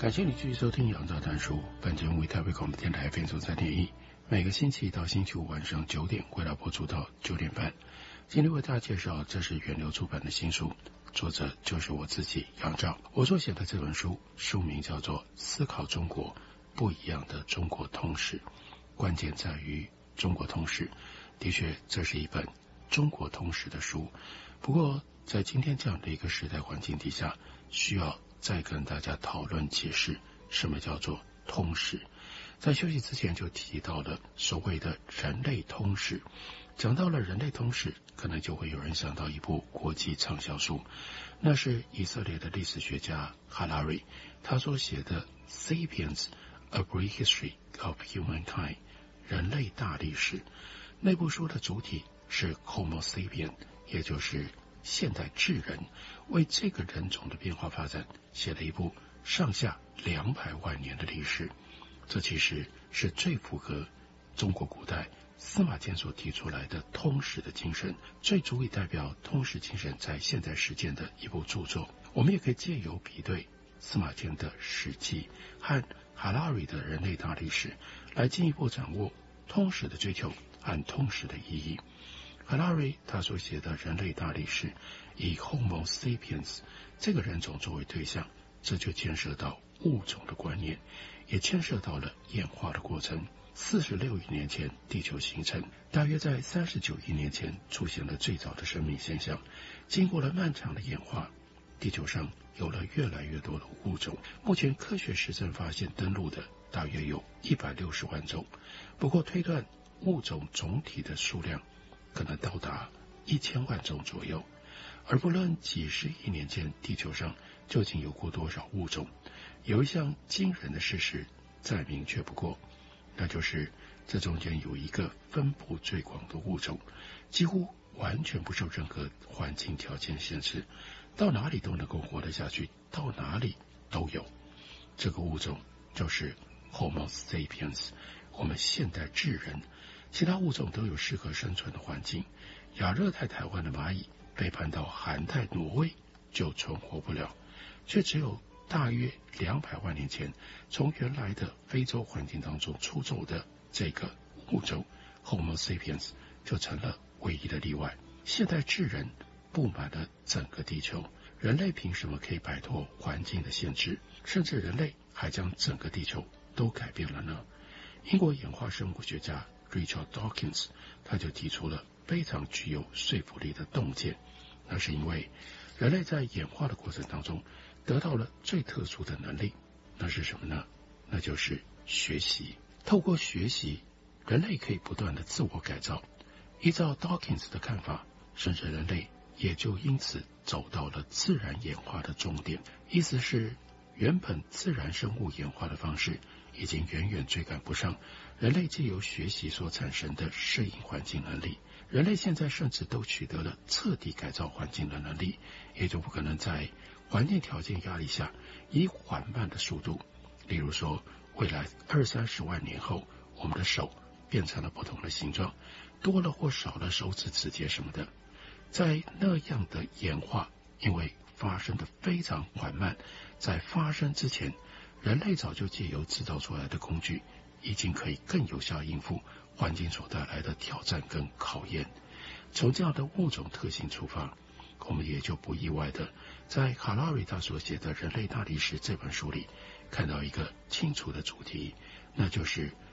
感谢你继续收听杨照谈书，本节目为台北广播电台 FM 3.1，每个星期一到星期五晚上9点为大家播出到9点半。今天为大家介绍，这是源流出版的新书，作者就是我自己杨照。我所写的这本书书名叫做《思考中国不一样的中国通史》，关键在于中国通史。的确，这是一本中国通史的书，不过在今天这样的一个时代环境底下，需要再跟大家讨论解释什么叫做通史。在休息之前就提到了所谓的人类通史，讲到了人类通史，可能就会有人想到一部国际畅销书，那是以色列的历史学家哈拉瑞他所写的 Sapiens: A Brief History of Humankind 人类大历史。那部书的主体是 Homo sapien， 也就是现代智人，为这个人种的变化发展写了一部上下200万年的历史。这其实是最符合中国古代司马迁所提出来的通史的精神，最足以代表通史精神在现代实践的一部著作。我们也可以借由比对司马迁的《史记》和哈拉瑞的人类大历史，来进一步掌握通史的追求和通史的意义。哈拉瑞他所写的人类大历史以 Homo sapiens 这个人种作为对象，这就牵涉到物种的观念，也牵涉到了演化的过程。46亿年前地球形成，大约在39亿年前出现了最早的生命现象。经过了漫长的演化，地球上有了越来越多的物种，目前科学实证发现登陆的大约有160万种，不过推断物种总体的数量可能到达1000万种左右。而不论几十亿年前地球上究竟有过多少物种，有一项惊人的事实再明确不过，那就是这中间有一个分布最广的物种，几乎完全不受任何环境条件限制，到哪里都能够活得下去，到哪里都有。这个物种就是 Homo sapiens， 我们现代智人。其他物种都有适合生存的环境，亚热带台湾的蚂蚁被搬到寒带挪威就存活不了，却只有大约200万年前从原来的非洲环境当中出走的这个物种 Homo sapiens 就成了唯一的例外。现代智人布满了整个地球，人类凭什么可以摆脱环境的限制，甚至人类还将整个地球都改变了呢？英国演化生物学家 Richard Dawkins 他就提出了非常具有说服力的洞见，那是因为人类在演化的过程当中得到了最特殊的能力，那是什么呢？那就是学习。透过学习，人类可以不断的自我改造。依照 Dawkins 的看法，甚至人类也就因此走到了自然演化的终点，意思是原本自然生物演化的方式已经远远追赶不上人类藉由学习所产生的适应环境能力。人类现在甚至都取得了彻底改造环境的能力，也就不可能在环境条件压力下以缓慢的速度，例如说未来20-30万年后，我们的手变成了不同的形状，多了或少了手指指节什么的，在那样的演化因为发生的非常缓慢，在发生之前，人类早就借由制造出来的工具已经可以更有效应付环境所带来的挑战跟考验。从这样的物种特性出发，我们也就不意外的在哈拉瑞他所写的《人类大历史》这本书里看到一个清楚的主题，那就是